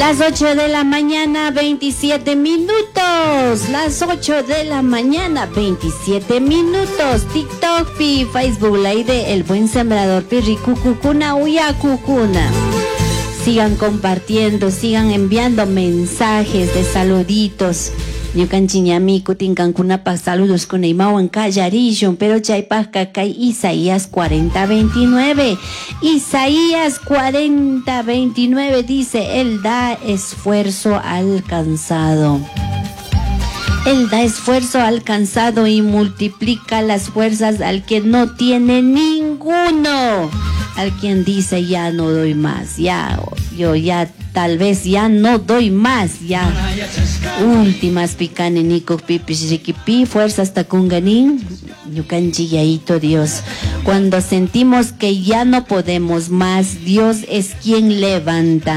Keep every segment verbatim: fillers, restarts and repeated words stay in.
Las ocho de la mañana, veintisiete minutos. Las ocho de la mañana, veintisiete minutos. TikTok, pi, Facebook, Live, El Buen Sembrador, pirri, cucucuna, uya, cucuna. Sigan compartiendo, sigan enviando mensajes de saluditos. Ñukanchiñami kutinkankunapas saludos con Imawan Callarillon, pero chaypasca kay Isaías cuarenta veintinueve. Isaías cuarenta veintinueve dice: Él da esfuerzo al cansado. Él da esfuerzo al cansado y multiplica las fuerzas al que no tiene ninguno. Al quien dice ya no doy más, ya, yo ya tal vez ya no doy más, ya. Últimas picane nico pipis riquipi, fuerzas takunganin, yukanchi yaito Dios. Cuando sentimos que ya no podemos más, Dios es quien levanta,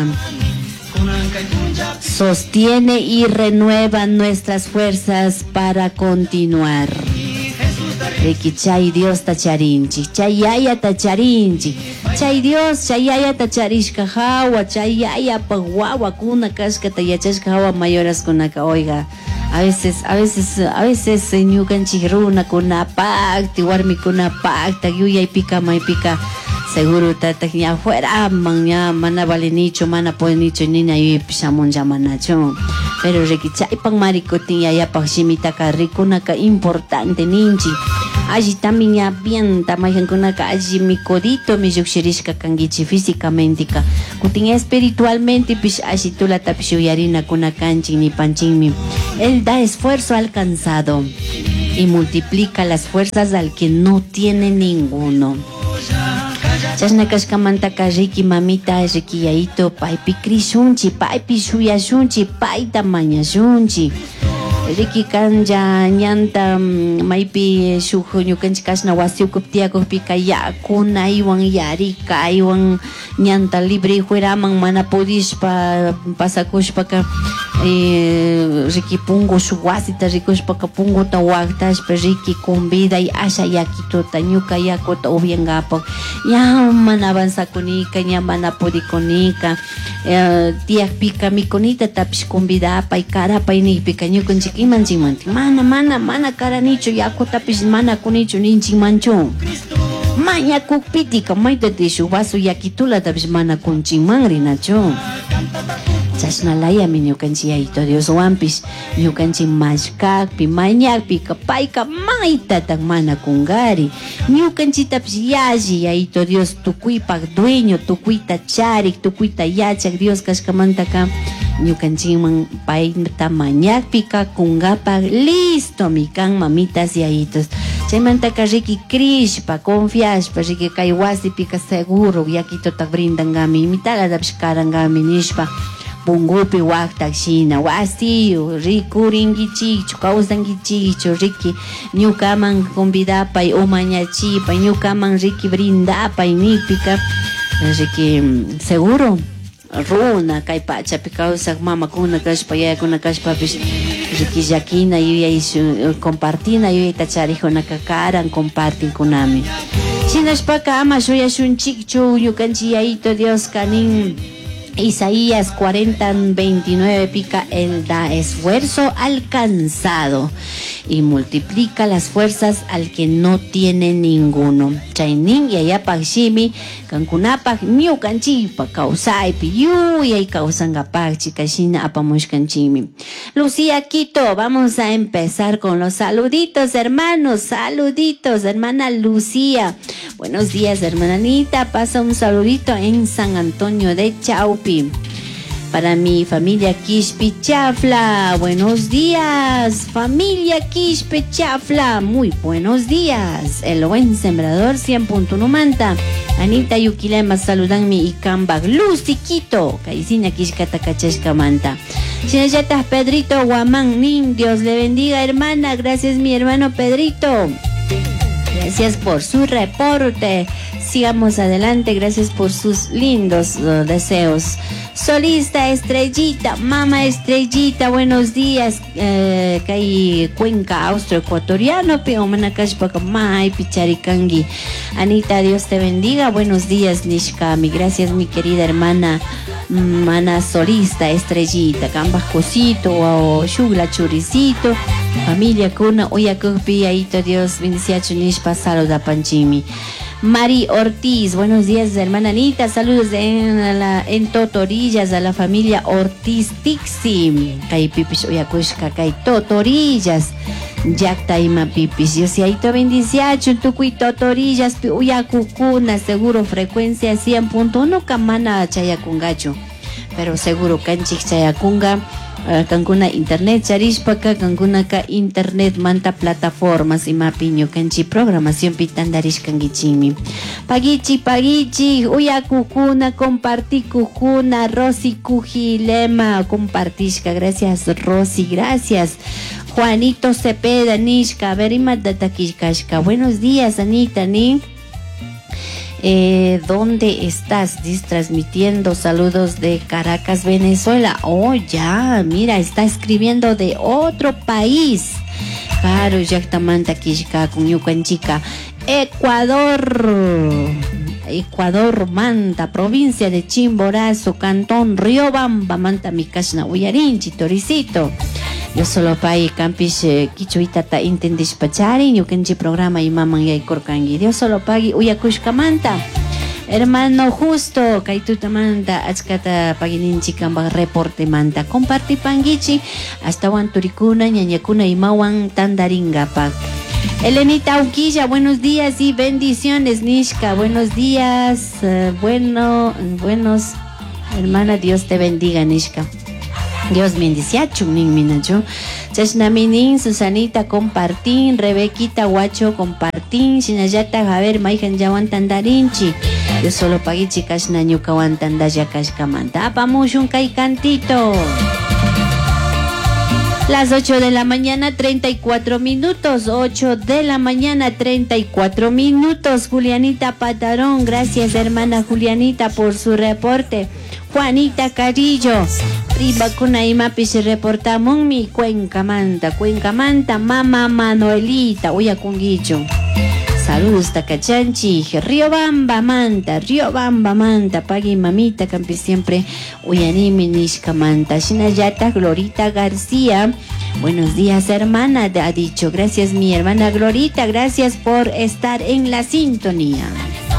sostiene y renueva nuestras fuerzas para continuar. Reki chay Dios tacharinchi, chay yaya tacharinchi, chay Dios, chay yaya tacharishka hawa, chay yaya paguawa kuna kashka tayachashka hawa mayoras kunaka. Oiga, a veces, a veces, a veces señukan chigruna kuna pacti, warmi kuna pacta, yuya y pica, may pica. Seguro tata ya fuera man ya mana vale nicho, mana puede nicho ni na yu pisamon ya manacho. Pero reki chay pang marikotin ya ya pachimita ka rikuna ka importante ninchi. Allí también ya bien tamajan con acá allí mi codito mi yuxerishka kangichi físicamente ka kutin espiritualmente pues allí tú la tapishu yarina con akanchi ni panchinmi. Él da esfuerzo al cansado y multiplica las fuerzas al que no tiene ninguno. Chasna kashkamanta ka riki mamita riki yaito paipi krishunchi paipi shuyashunchi paita mañashunchi. Riki kanja ñanta maypi shuk ñukanchik kashna wasiukup tiyakupi kayakuna iwan yarika iwan ñanta libre fueraman mana pudishpa pasakushpaka eh, riki pungu shuk wasita rikushpaka punguta waktashpa riki convida y asha yakituta ñuka yakuta upiangapak ña mana avanzakunika ña mana pudikunika eh, tiyakpika mikunita tapish convidapay karapay nikpika ñukanchik imanchikmanti mana mana mana karanichu yakutapish mana kunichu ninchikmanchu mañakukpitika maytati shuk vaso yakitula tapish mana kunchikman rinachu. Chashnalaya mi ñukanchik yayito Dios wampish ñukanchik mashkakpi mañakpi kapayka maytatan mana kungari ñukanchiktapish yalli yayito Dios tukuypak dueño tukuyta charik tukuyta yachak Dios kashkamantaka ñukanchikman payta mañakpika kungapak listo mi kan mamitas yayitos. Chaymantaka riki krishpa confiashpa riki kay wasipika seguro yakitota brindangami mitaga tapish karangami nishpa pungupi waktak shina wasiyu rikuringichichu kawsangichichu riki ñukaman convidapay umañachipay ñukaman riki brindapay nipika riki seguro runa kay pachapi kawsak mamakuna kashpa yayakuna kashpapish riki llakina yuyay compartina yuyayta charijunaka karan compartin kunami shinashpaka ama shuyashunchikchu ñukanchik yayito Dios kanin. Isaías cuarenta veintinueve pica: Él da esfuerzo al cansado y multiplica las fuerzas al que no tiene ninguno. Chainin y allá pagshimi kankunapak ñukanchikpa kausaypi yuyay kausangapak chikashina apamushkanchimi. Lucía Quito, vamos a empezar con los saluditos, hermanos, saluditos, hermana Lucía. Buenos días, hermana Anita, pasa un saludito en San Antonio de Chaupi. Para mi familia Quispe Chafla, buenos días, familia Quispe Chafla, muy buenos días. El Buen Sembrador cien punto uno Manta. Anita Yukilema saludan mi Icambag Lucy Quito, Caicina Quiscata Cachesca Manta. Chinayatas Pedrito Guamán Nin, Dios le bendiga, hermana, gracias mi hermano Pedrito. Gracias por su reporte. Sigamos adelante. Gracias por sus lindos uh, deseos. Solista Estrellita, Mama Estrellita, buenos días. Eh, Kay Cuenca Austroecuatoriano, Peomanacashpa Mai Picharikangi. Anita, Dios te bendiga. Buenos días, Nishkami. Gracias, mi querida hermana mana solista, estrellita, cambas cosito o shugla churicito, familia kuna, uyakupi, aito Dios, bendición, nishpa, saluda panchimi. Mari Ortiz, buenos días, hermana Anita, saludos en, la, en Totorillas, a la familia Ortiz Tixi, kay pipis uyakushka, kay Totorillas, yakta ima pipis, yo si aito bendición, tukuy Totorillas, uyakukuna, seguro frecuencia cien punto uno, kamana chayakungacho, pero seguro kanchik chayakunga, Uh, kankuna internet charishpaka, kankuna ka internet manta plataformas ima piño kanchi programación pitandarish kangichimi pagichi pagichi uyakukuna comparti kukuna Rosy Kujilema compartishka, gracias Rosy, gracias Juanito Cepeda nishka verima datakishkashka, buenos días Anita ni Eh, ¿dónde estás? Dice, transmitiendo saludos de Caracas, Venezuela. Oh, ya, mira, está escribiendo de otro país. Claro, Yactamanta Kishka, Cuñucanchica. Ecuador. Ecuador, Manta, provincia de Chimborazo, Cantón Riobamba, Manta, Micashna, Uyarinchi, Toricito. Yo solo paí campis kichuitata intendish pachari, yo kenchi programa y maman y corcangi. Yo solo pagi uyakushka manta. Hermano justo, kaituta manta, achkata pagininchi kamba reporte manta. Comparti pangichi, hasta wanturikuna, ñañakuna y mawan tandaringa pa. Elenita Uquilla, buenos días y bendiciones, Nishka. Buenos días, uh, bueno, buenos, hermana, Dios te bendiga, Nishka. Dios bendicia, chunin minacho. Chashnaminin, Susanita, compartín, Rebequita, Guacho, compartín, Shinayata, Javer, Maijan, Yawan, Tandarinchi. Yo solo pagué chicas, Nanyuka, Wantandaya, Kashkamanta. Apamushun, Kai Cantito. Las ocho de la mañana, treinta y cuatro minutos. ocho de la mañana, treinta y cuatro minutos. Julianita Patarón, gracias, hermana Julianita, por su reporte. Juanita Carillo, prima Kunaima Pichi reportamos mi Cuenca Manta, Cuenca Manta, mamá Manuelita, Uyakunguicho. Saludos Takachanchi, Riobamba Manta, Riobamba Manta, Pagui mamita, campi siempre, Uyanimi Nishka Manta, Shinayata Glorita García. Buenos días, hermana, ha dicho, gracias mi hermana Glorita, gracias por estar en la sintonía.